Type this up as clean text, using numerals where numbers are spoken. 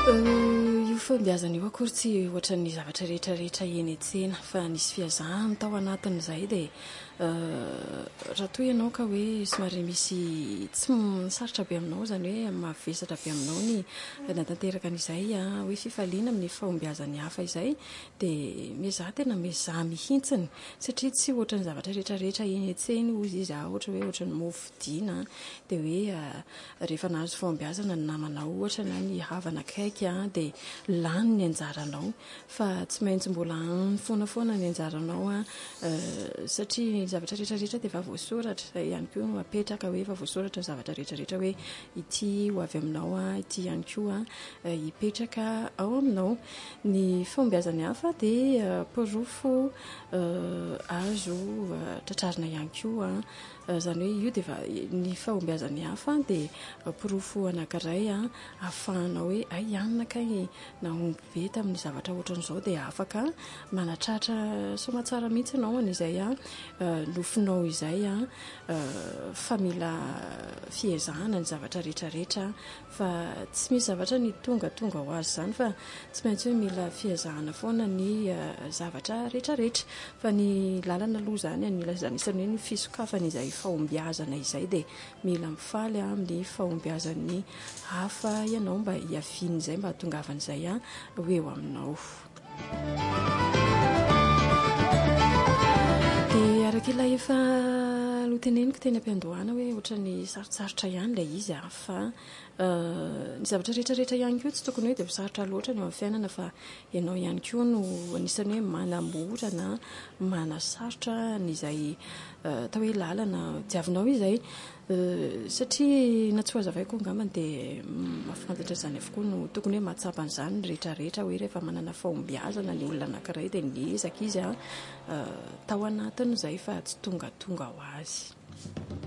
io fombiazana io akory tsy ohatra ny zavatra rehetrarehetra eny an-tsena fa nisy fiazahany tao anatin'izay dia raha toa ianao ka hoe somary misy tsy misarotra be aminao zany hoe mavesatra be aminao ny natanteraka an'izay hoe fifaliana amin'ny fahombiazany hafa izay dia mizaha tena mizaha mihintsiny satria tsy ohatra ny zavatra rehetrarehetra eny an-tsena ozy izy ohatra hoe ohatra ny mofidiana dia hoe rehefa nahazo fahombiazana ny namanao ohatra na ny havana akaiky dia lany ny anjaranao fa tsy maintsy mbola any foanafoana ny anjaranao satria ny zavatra rehetrarehetra dia efa voasoratra izay ihany koa no apetraka hoe efa voasoratra ny zavatra rehetrarehetra hoe ity ho avy aminao ity ihany koa hipetraka ao aminao. Ny fahombiazany hafa dia porofo azo tratrarina ihany koa zany hoe io dia ny fahombiazany hafa dia porofo anankiray ahafahana hoe ay ianona kay nahomby be tamin'ny zavatra ohatran'izao dia afaka manatratra somatsara mihitsy ianao an'izay nofinao izay fa mila fiezahana ny zavatra rehetrarehetra fa tsy misy zavatra ny tonga ho azy zany fa tsy maintsy hoe mila fiezahana foana ny zavatra rehetrarehetra fa ny lalana aloha zany anisan'ny hoe ny fisokafan'izay fahombiazana izay dia mila mifaly amin'ny fahombiazan'ny hafa ianao mba hiavian'izay mba hatongavan'izay ho eo aminao. Dia arak'ilay efa loteneniko teny am-piandohana hoe ohatra ny sarotsarotra ihany ilay izy fa ny zavatra rehetrarehetra ihany koa tsy tokony hoe dia misarotra loatra ny eo amin'ny fiainana fa ianao ihany koa no anisan'ny hoe manamora na manasarotra n'izay atao hoe lalana diavinao izay satria na tsy ho azavaiko angambany dia mafantatra izany avokoa no tokony hoe mahatsapa an'izany ny rehetrarehetra hoe rehefa manana fahombiazana ny olona anankiray dia niezaka izy tao anatin'izay fa tsy tonga ho azy.